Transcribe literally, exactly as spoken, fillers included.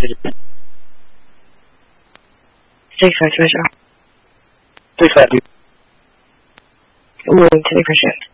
Six five two zero. Six five two. Good morning, twenty percent.